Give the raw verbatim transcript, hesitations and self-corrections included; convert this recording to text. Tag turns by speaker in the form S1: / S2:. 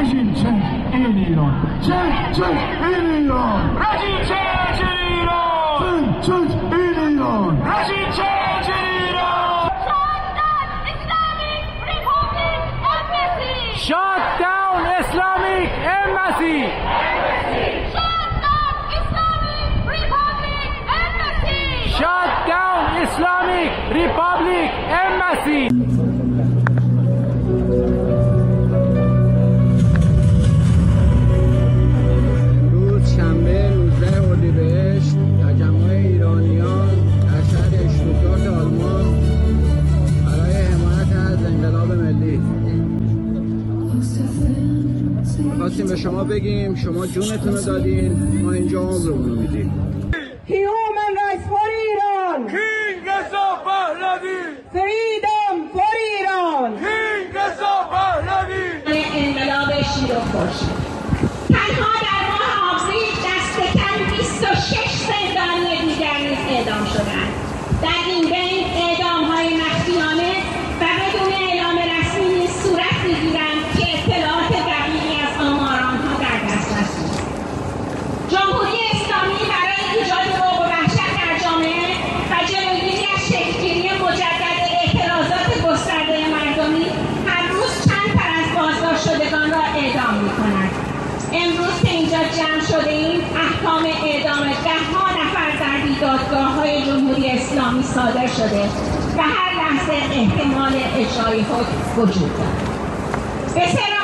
S1: رژیم چنج این ایران، چنج چنج این ایران، رژیم چنج این ایران، چنج چنج این ایران، رژیم چنج این ایران.
S2: Shut down Islamic Embassy. Shut down Islamic Republic Embassy.
S3: روز شنبه نوزده اردیبهشت تجمع ایرانیان در شهر اشتوتگارت آلمان برای حمایت از انقلاب ملی. خواستیم به شما بگیم شما جونتون رو دادین، ما اینجا عمرمون رو میدیم.
S4: Human rights for Iran.
S1: King Reza Pahlavi.
S4: Freedom for Iran.
S1: King Reza Pahlavi.
S5: انقلاب شیر و خورشید تنها در ماه آوریل دست کم بیست و شش زندانی دیگر نیز اعدام شدند. در این بین اعدام‌های مخفیانه و بدون اعلام رسمی نیز صورت می‌گیرند که اطلاعات دقیقی از آمار آنها در دسترس نیست. جمهوری اسلامی برای ایجاد رعب و وحشت در جامعه و جلوگیری از شکل‌گیری مجدد اعتراضات گسترده مردمی هر روز چند تن از بازداشت شدگان را اعدام می‌کند. امروز که اینجا جمع شده‌ایم احکام اعدام ده‌ها نفر در بیدادگاه‌های جمهوری اسلامی صادر شده و هر لحظه احتمال اجرای حکم وجود دارد. به